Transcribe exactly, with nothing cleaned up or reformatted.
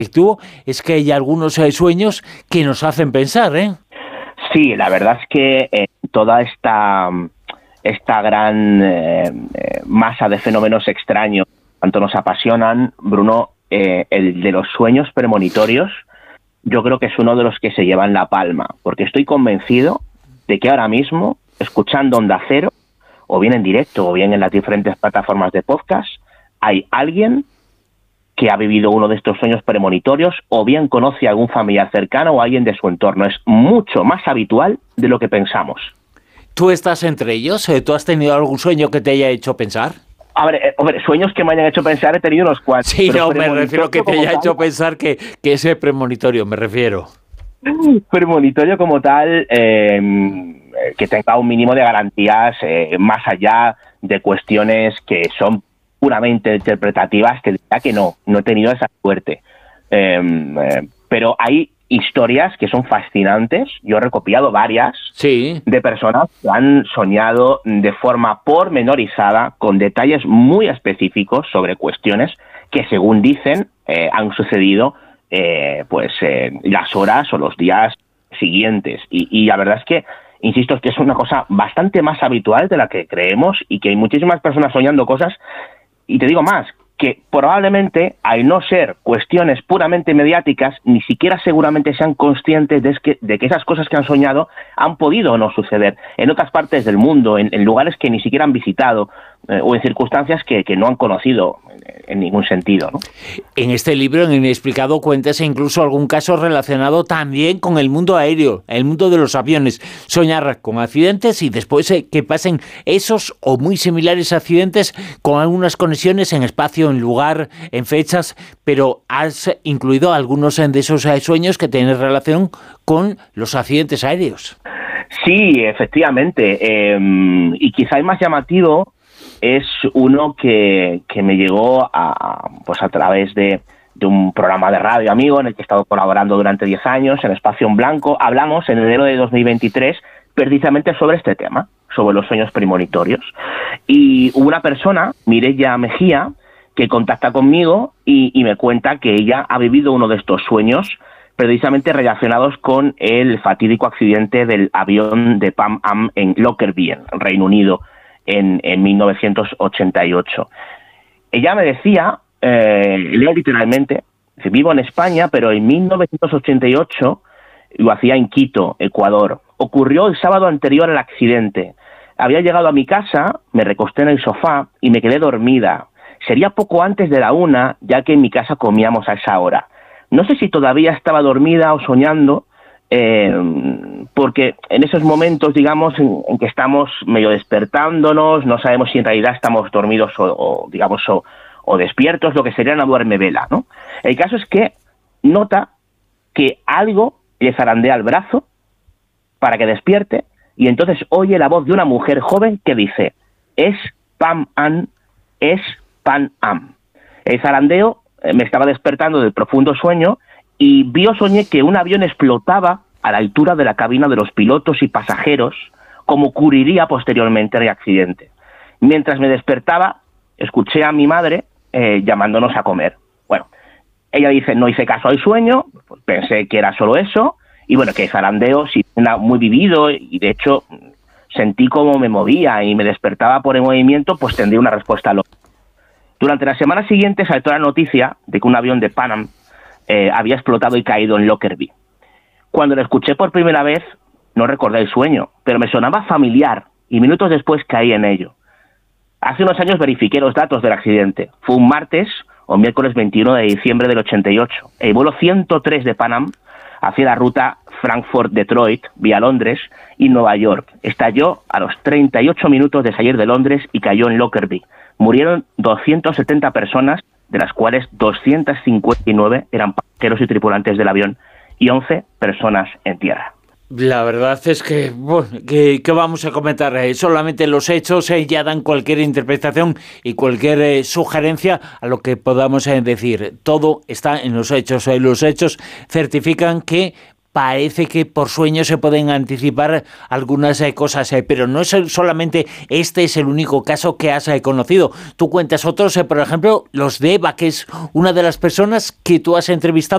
tú, es que hay algunos eh, sueños que nos hacen pensar, ¿eh? Sí, la verdad es que eh, toda esta, esta gran eh, masa de fenómenos extraños, tanto nos apasionan, Bruno, eh, el de los sueños premonitorios, yo creo que es uno de los que se llevan la palma, porque estoy convencido de que ahora mismo, escuchando Onda Cero, o bien en directo, o bien en las diferentes plataformas de podcast, hay alguien que ha vivido uno de estos sueños premonitorios, o bien conoce a algún familiar cercano o alguien de su entorno. Es mucho más habitual de lo que pensamos. ¿Tú estás entre ellos? ¿Tú has tenido algún sueño que te haya hecho pensar? A ver, eh, hombre, sueños que me hayan hecho pensar he tenido unos cuantos. Sí, no, me refiero que te haya hecho pensar que, que ese premonitorio, me refiero. Premonitorio como tal, eh, que tenga un mínimo de garantías, eh, más allá de cuestiones que son puramente interpretativas, te diría que no, no he tenido esa suerte. Eh, eh, pero hay historias que son fascinantes. Yo he recopilado varias sí. de personas que han soñado de forma pormenorizada, con detalles muy específicos sobre cuestiones que, según dicen, eh, han sucedido eh, pues eh, las horas o los días siguientes. Y, y la verdad es que, insisto, es que es una cosa bastante más habitual de la que creemos, y que hay muchísimas personas soñando cosas. Y te digo más, que probablemente, al no ser cuestiones puramente mediáticas, ni siquiera seguramente sean conscientes de que, de que esas cosas que han soñado han podido o no suceder en otras partes del mundo, en, en lugares que ni siquiera han visitado, eh, o en circunstancias que, que no han conocido en ningún sentido, ¿no? En este libro, en Inexplicado, cuentas incluso algún caso relacionado también con el mundo aéreo, el mundo de los aviones. Soñar con accidentes y después eh, que pasen esos o muy similares accidentes con algunas conexiones en espacio, en lugar, en fechas, pero has incluido algunos de esos eh, sueños que tienen relación con los accidentes aéreos. Sí, efectivamente. Eh, y quizá el más llamativo es uno que, que me llegó a, pues a través de, de un programa de radio amigo en el que he estado colaborando durante diez años, en Espacio en Blanco. Hablamos en enero de dos mil veintitrés precisamente sobre este tema, sobre los sueños premonitorios. Y hubo una persona, Mireia Mejía, que contacta conmigo y, y me cuenta que ella ha vivido uno de estos sueños precisamente relacionados con el fatídico accidente del avión de Pan Am en Lockerbie, en Reino Unido, en, en mil novecientos ochenta y ocho. Ella me decía, eh, leo literalmente, dice, vivo en España, pero en mil novecientos ochenta y ocho, lo hacía en Quito, Ecuador. Ocurrió el sábado anterior al accidente. Había llegado a mi casa, me recosté en el sofá y me quedé dormida. Sería poco antes de la una, ya que en mi casa comíamos a esa hora. No sé si todavía estaba dormida o soñando, eh, porque en esos momentos, digamos, en, en que estamos medio despertándonos, no sabemos si en realidad estamos dormidos o, o digamos, o, o despiertos, lo que sería una duermevela, ¿no? El caso es que nota que algo le zarandea el brazo para que despierte, y entonces oye la voz de una mujer joven que dice, es Pan Am, es Pan Am. El zarandeo me estaba despertando del profundo sueño y vi o soñé que un avión explotaba a la altura de la cabina de los pilotos y pasajeros, como ocurriría posteriormente en el accidente. Mientras me despertaba, escuché a mi madre eh, llamándonos a comer. Bueno, ella dice, no hice caso al sueño, pues pensé que era solo eso, y bueno, que el zarandeo sí era muy vivido, y de hecho sentí cómo me movía y me despertaba por el movimiento, pues tendría una respuesta lógica. Durante la semana siguiente saltó la noticia de que un avión de Pan Am eh, había explotado y caído en Lockerbie. Cuando lo escuché por primera vez, no recordé el sueño, pero me sonaba familiar y minutos después caí en ello. Hace unos años verifiqué los datos del accidente. Fue un martes o miércoles veintiuno de diciembre del ochenta y ocho. El vuelo ciento tres de Pan Am hacía la ruta Frankfurt-Detroit vía Londres y Nueva York. Estalló a los treinta y ocho minutos de salir de Londres y cayó en Lockerbie. Murieron doscientas setenta personas, de las cuales doscientas cincuenta y nueve eran pasajeros y tripulantes del avión y once personas en tierra. La verdad es que, bueno, que, que vamos a comentar, eh, solamente los hechos eh, ya dan cualquier interpretación y cualquier eh, sugerencia a lo que podamos eh, decir. Todo está en los hechos. Eh, los hechos certifican que parece que por sueños se pueden anticipar algunas eh, cosas, eh, pero no es solamente este es el único caso que has eh, conocido. Tú cuentas otros, eh, por ejemplo, los de Eva, que es una de las personas que tú has entrevistado